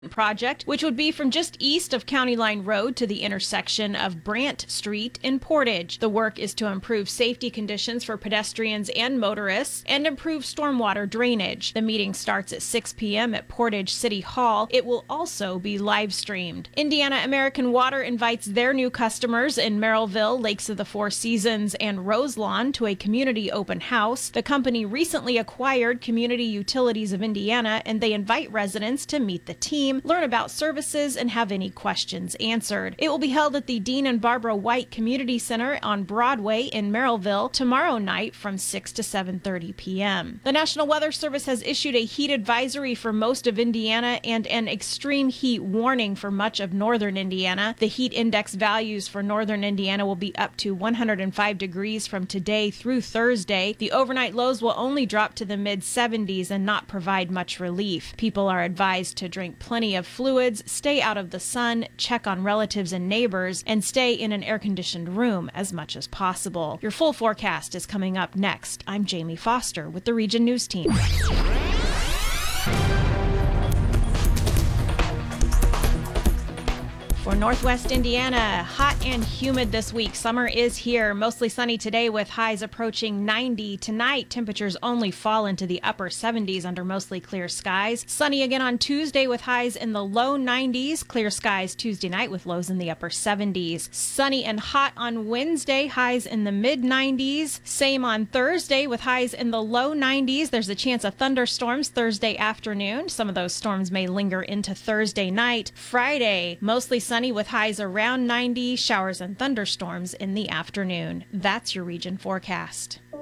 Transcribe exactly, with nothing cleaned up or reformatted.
project, which would be from just east of County Line Road to the intersection of Brant Street in Portage. The work is to improve safety conditions for pedestrians and motorists and improve stormwater drainage. The meeting starts at six p.m. at Portage City Hall. It will also be live streamed. Indiana American Water invites their new customers in Merrillville, Lakes of the Four Seasons, and Roselawn to a community open house. The company recently acquired Community Utilities of Indiana, and they invite residents to meet the team, learn about services, and have any questions answered. It will be held at the Dean and Barbara White Community Center on Broadway in Merrillville tomorrow night from six to seven thirty p.m. The National Weather Service has issued a heat advisory for most of Indiana and an extreme heat warning for much of northern Indiana. The heat index values for northern Indiana will be up to one hundred five degrees from today through Thursday. The overnight lows will only drop to the mid seventies and not provide much relief. People are advised to drink plenty of fluids, stay out of the sun, check on relatives and neighbors, and stay in an air-conditioned room as much as possible. Your full forecast is coming up next. I'm Jamie Foster with the Region News Team. For Northwest Indiana, hot and humid this week. Summer is here. Mostly sunny today with highs approaching ninety. Tonight, temperatures only fall into the upper seventies under mostly clear skies. Sunny again on Tuesday with highs in the low nineties. Clear skies Tuesday night with lows in the upper seventies. Sunny and hot on Wednesday, highs in the mid nineties. Same on Thursday with highs in the low nineties. There's a chance of thunderstorms Thursday afternoon. Some of those storms may linger into Thursday night. Friday, mostly sunny with highs around ninety, showers and thunderstorms in the afternoon. That's your region forecast.